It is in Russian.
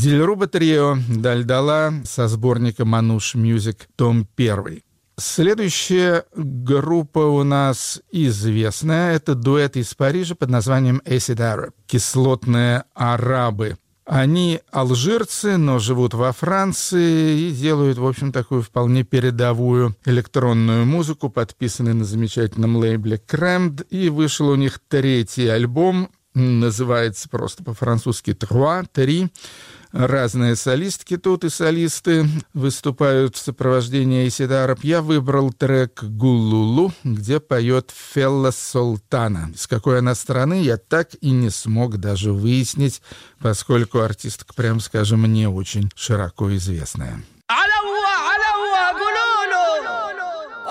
Дильруба Трио, Дальдала со сборника «Мануш Мьюзик», том 1. Следующая группа у нас известная. Это дуэт из Парижа под названием Acid Arab, кислотные арабы. Они алжирцы, но живут во Франции и делают, в общем, такую вполне передовую электронную музыку, подписанную на замечательном лейбле Crammed. И вышел у них 3-й альбом, называется просто по-французски «Три». Разные солистки тут и солисты выступают в сопровождении Acid Arab. Я выбрал трек «Гулулу», где поет Фелла Солтана. С какой она страны, я так и не смог даже выяснить, поскольку артистка, прям скажем, не очень широко известная.